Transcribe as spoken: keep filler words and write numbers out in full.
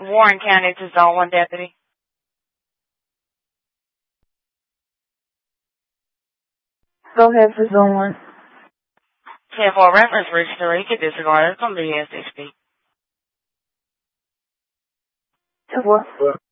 Warren County to Zone one deputy. Go ahead for Zone one. ten four reference reached Tarika disregarded from the S H P. ten four.